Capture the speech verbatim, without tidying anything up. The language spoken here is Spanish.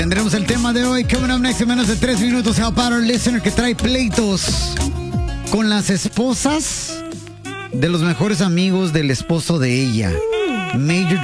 Tendremos el tema de hoy, coming up next en menos de tres minutos. Help out our listener que trae pleitos con las esposas de los mejores amigos del esposo de ella. Major